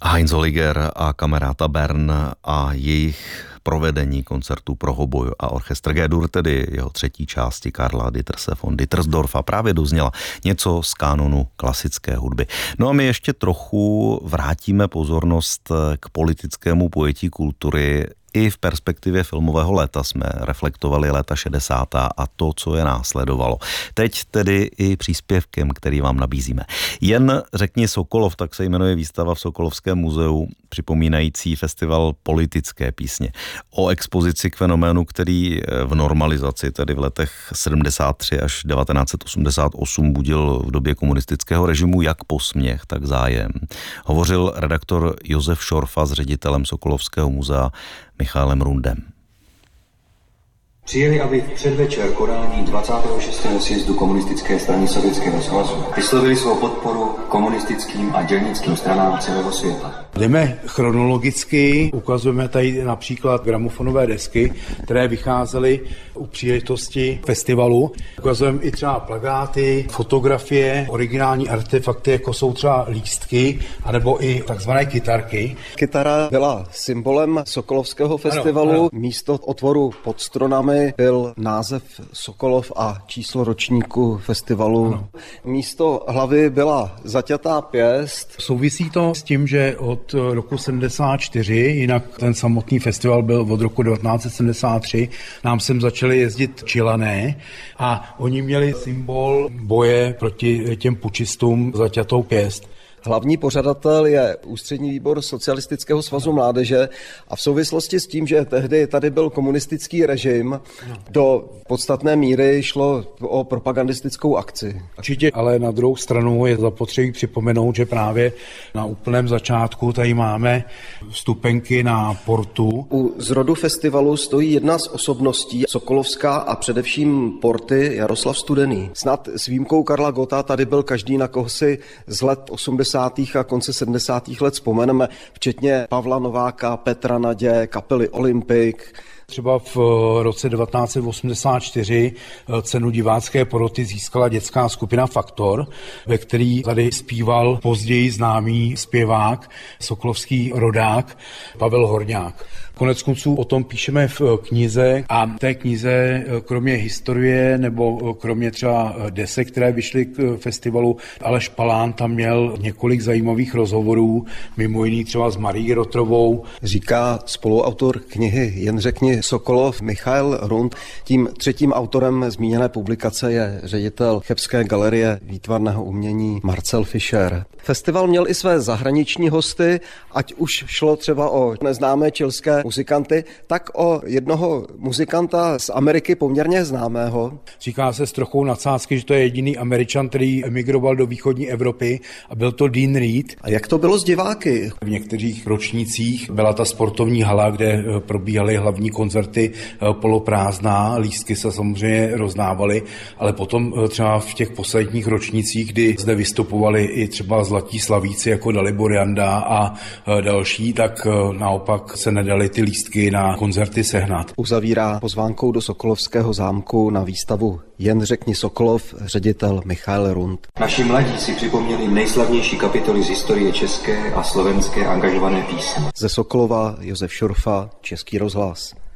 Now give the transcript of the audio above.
Heinz Holliger a Kamerata Bern a jejich provedení koncertu pro hoboj a orchestr G-dur, tedy jeho třetí části Karla Ditterse von Dittersdorfa, právě dozněla něco z kánonu klasické hudby. No a my ještě trochu vrátíme pozornost k politickému pojetí kultury. I v perspektivě filmového léta jsme reflektovali léta 60. a to, co je následovalo. Teď tedy i příspěvkem, který vám nabízíme. Jen řekni Sokolov, tak se jmenuje výstava v Sokolovském muzeu, připomínající festival politické písně. O expozici k fenoménu, který v normalizaci, tedy v letech 73 až 1988 budil v době komunistického režimu jak posměch, tak zájem. Hovořil redaktor Josef Šorfa s ředitelem Sokolovského muzea Michaelem Rundem. Přijeli, aby v předvečer konání 26. sjezdu komunistické strany Sovětského svazu vyslovili svou podporu komunistickým a dělnickým stranám celého světa. Jdeme chronologicky, ukazujeme tady například gramofonové desky, které vycházely u příležitosti festivalu. Ukazujeme i třeba plakáty, fotografie, originální artefakty, jako jsou třeba lístky, anebo i takzvané kytarky. Kytara byla symbolem Sokolovského festivalu. Ano. Místo otvoru pod stronami byl název Sokolov a číslo ročníku festivalu. Ano. Místo hlavy byla zaťatá pěst. Souvisí to s tím, že od roku 74, jinak ten samotný festival byl od roku 1973, nám sem začali jezdit Čilané a oni měli symbol boje proti těm pučistům zaťatou pěst. Hlavní pořadatel je Ústřední výbor Socialistického svazu mládeže a v souvislosti s tím, že tehdy tady byl komunistický režim, do podstatné míry šlo o propagandistickou akci. Určitě, ale na druhou stranu je zapotřebí připomenout, že právě na úplném začátku tady máme vstupenky na portu. U zrodu festivalu stojí jedna z osobností Sokolovská a především porty Jaroslav Studený. Snad s výjimkou Karla Gotta tady byl každý, na koho si z let 80. a konce 70. let vzpomeneme, včetně Pavla Nováka, Petra Nadě, kapely Olympik. Třeba v roce 1984 cenu divácké poroty získala dětská skupina Faktor, ve který tady zpíval později známý zpěvák, sokolovský rodák Pavel Horňák. Koneckonců o tom píšeme v knize a v té knize kromě historie nebo kromě třeba desek, které vyšly k festivalu, Aleš Palán tam měl několik zajímavých rozhovorů, mimo jiný třeba s Marí Rotrovou. Říká spoluautor knihy Jen řekni Sokolov Michael Rund. Tím třetím autorem zmíněné publikace je ředitel Chebské galerie výtvarného umění Marcel Fischer. Festival měl i své zahraniční hosty, ať už šlo třeba o neznámé chilské muzikanty, tak o jednoho muzikanta z Ameriky poměrně známého. Říká se s trochou nadsázky, že to je jediný Američan, který emigroval do východní Evropy a byl to Dean Reed. A jak to bylo s diváky? V některých ročnících byla ta sportovní hala, kde probíhaly hlavní koncerty poloprázdná, lístky se samozřejmě rozdávaly, ale potom třeba v těch posledních ročnících, kdy zde vystupovali i třeba zlatí slavíci jako Dalibor Janda a další, tak naopak se nedali ty lístky na koncerty sehnat. Uzavírá pozvánkou do Sokolovského zámku na výstavu Jen řekni Sokolov ředitel Michael Rund. Naši mladí si připomněli nejslavnější kapitoly z historie české a slovenské angažované písně. Ze Sokolova Josef Šorfa, Český rozhlas.